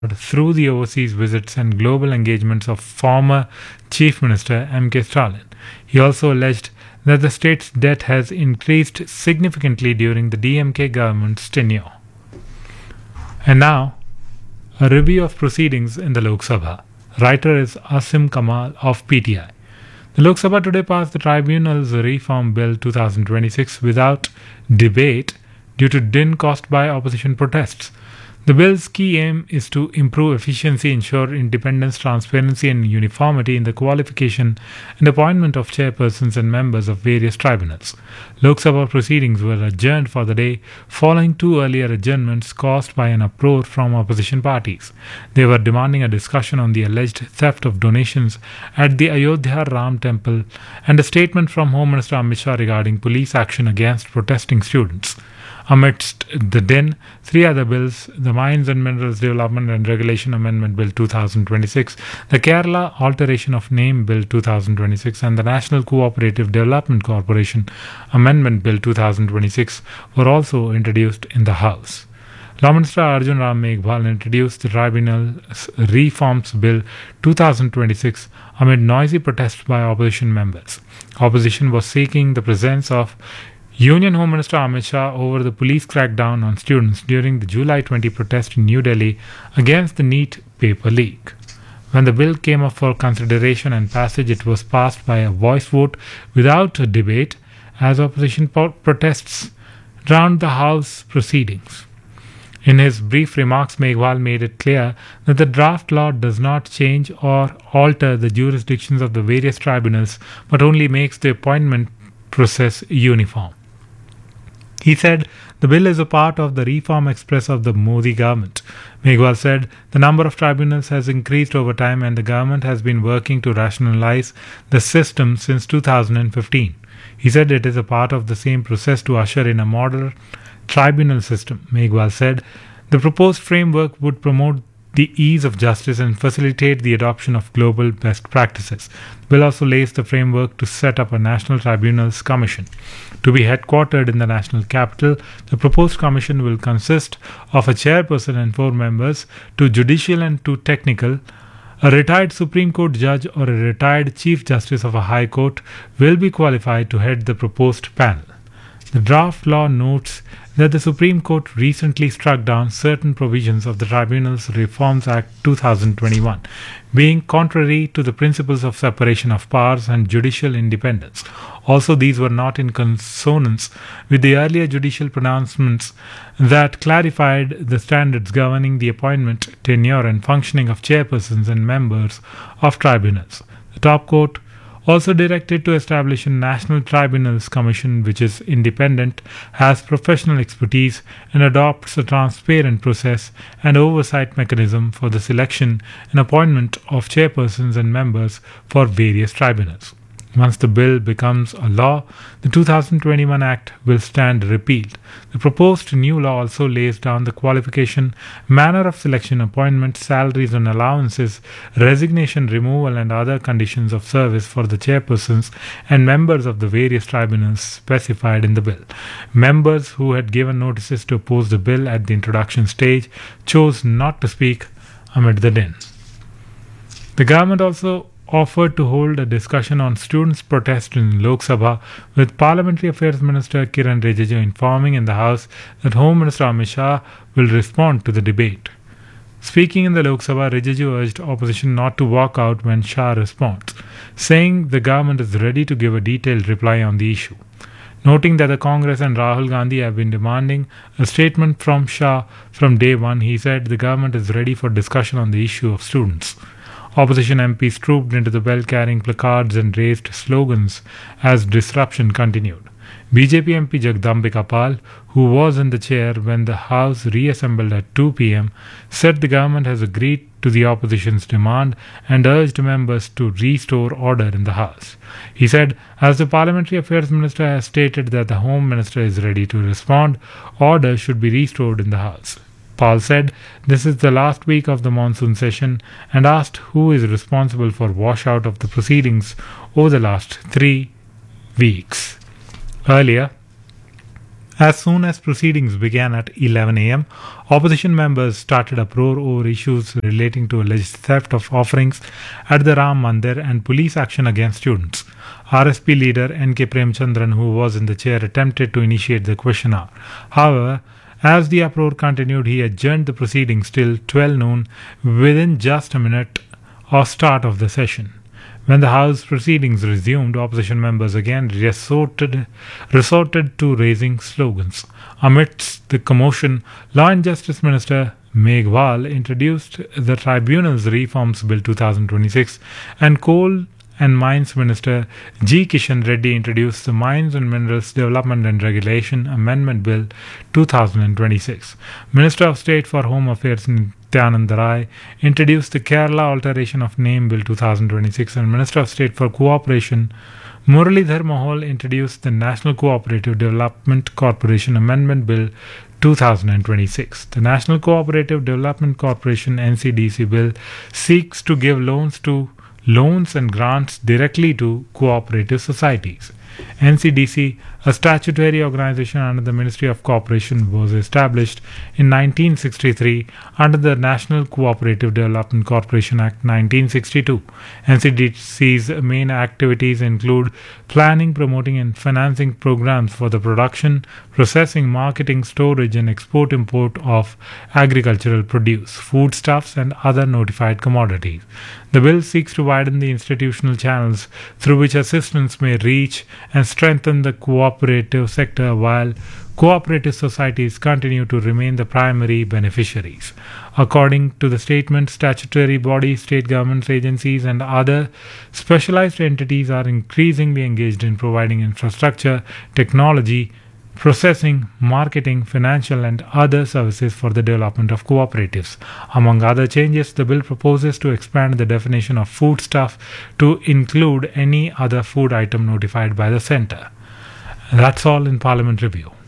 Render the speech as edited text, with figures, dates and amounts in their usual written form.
through the overseas visits and global engagements of former Chief Minister M.K. Stalin. He also alleged that the state's debt has increased significantly during the DMK government's tenure. And now, a review of proceedings in the Lok Sabha. Writer is Asim Kamal of PTI. The Lok Sabha today passed the Tribunals Reform Bill 2026 without debate due to din caused by opposition protests. The bill's key aim is to improve efficiency, ensure independence, transparency, and uniformity in the qualification and appointment of chairpersons and members of various tribunals. Lok Sabha proceedings were adjourned for the day following two earlier adjournments caused by an uproar from opposition parties. They were demanding a discussion on the alleged theft of donations at the Ayodhya Ram Temple and a statement from Home Minister Amit Shah regarding police action against protesting students. Amidst the din, three other bills, the Mines and Minerals Development and Regulation Amendment Bill 2026, the Kerala Alteration of Name Bill 2026, and the National Cooperative Development Corporation Amendment Bill 2026 were also introduced in the House. Law Minister Arjun Ram Meghwal introduced the Tribunal Reforms Bill 2026 amid noisy protests by opposition members. Opposition was seeking the presence of Union Home Minister Amit Shah over the police crackdown on students during the July 20 protest in New Delhi against the NEET paper leak. When the bill came up for consideration and passage, it was passed by a voice vote without a debate as opposition protests drowned the House proceedings. In his brief remarks, Meghwal made it clear that the draft law does not change or alter the jurisdictions of the various tribunals but only makes the appointment process uniform. He said the bill is a part of the reform express of the Modi government. Meghwal said the number of tribunals has increased over time and the government has been working to rationalize the system since 2015. He said it is a part of the same process to usher in a modern tribunal system. Meghwal said the proposed framework would promote the ease of justice and facilitate the adoption of global best practices. The bill also lays the framework to set up a National Tribunals Commission. To be headquartered in the national capital, the proposed commission will consist of a chairperson and 4 members, 2 judicial and 2 technical. A retired Supreme Court judge or a retired Chief Justice of a High Court will be qualified to head the proposed panel. The draft law notes that the Supreme Court recently struck down certain provisions of the Tribunals Reforms Act 2021, being contrary to the principles of separation of powers and judicial independence. Also, these were not in consonance with the earlier judicial pronouncements that clarified the standards governing the appointment, tenure, and functioning of chairpersons and members of tribunals. The top court also directed to establish a National Tribunals Commission which is independent, has professional expertise, and adopts a transparent process and oversight mechanism for the selection and appointment of chairpersons and members for various tribunals. Once the bill becomes a law, the 2021 Act will stand repealed. The proposed new law also lays down the qualification, manner of selection, appointment, salaries and allowances, resignation, removal and other conditions of service for the chairpersons and members of the various tribunals specified in the bill. Members who had given notices to oppose the bill at the introduction stage chose not to speak amid the din. The government also offered to hold a discussion on students' protest in Lok Sabha, with Parliamentary Affairs Minister Kiran Rijiju informing in the House that Home Minister Amit Shah will respond to the debate. Speaking in the Lok Sabha, Rijiju urged opposition not to walk out when Shah responds, saying the government is ready to give a detailed reply on the issue. Noting that the Congress and Rahul Gandhi have been demanding a statement from Shah from day one, he said the government is ready for discussion on the issue of students. Opposition MPs trooped into the bell carrying placards and raised slogans as disruption continued. BJP MP Jagdambika Pal, who was in the chair when the House reassembled at 2 p.m., said the government has agreed to the opposition's demand and urged members to restore order in the House. He said, as the Parliamentary Affairs Minister has stated that the Home Minister is ready to respond, order should be restored in the House. Pal said this is the last week of the monsoon session and asked who is responsible for washout of the proceedings over the last 3 weeks. Earlier, As soon as proceedings began at 11 a.m., opposition members started uproar over issues relating to alleged theft of offerings at the Ram Mandir and police action against students. RSP leader N.K. Premchandran, who was in the chair, attempted to initiate the question hour. However, as the uproar continued, he adjourned the proceedings till 12 noon within just a minute of start of the session. When the House proceedings resumed, opposition members again resorted to raising slogans. Amidst the commotion, Law and Justice Minister Meghwal introduced the Tribunals Reforms Bill 2026 and Coal and Mines Minister G. Kishan Reddy introduced the Mines and Minerals Development and Regulation Amendment Bill 2026. Minister of State for Home Affairs Nityanand Rai introduced the Kerala Alteration of Name Bill 2026, and Minister of State for Cooperation Muralidhar Mohol introduced the National Cooperative Development Corporation Amendment Bill 2026. The National Cooperative Development Corporation NCDC bill seeks to give loans and grants directly to cooperative societies. NCDC, a statutory organization under the Ministry of Cooperation, was established in 1963 under the National Cooperative Development Corporation Act 1962. NCDC's main activities include planning, promoting and financing programs for the production, processing, marketing, storage and export-import of agricultural produce, foodstuffs and other notified commodities. The bill seeks to widen the institutional channels through which assistance may reach and strengthen the cooperative sector while cooperative societies continue to remain the primary beneficiaries. According to the statement, statutory bodies, state governments, agencies, and other specialized entities are increasingly engaged in providing infrastructure, technology, processing, marketing, financial, and other services for the development of cooperatives. Among other changes, the bill proposes to expand the definition of foodstuff to include any other food item notified by the centre. That's all in Parliament Review.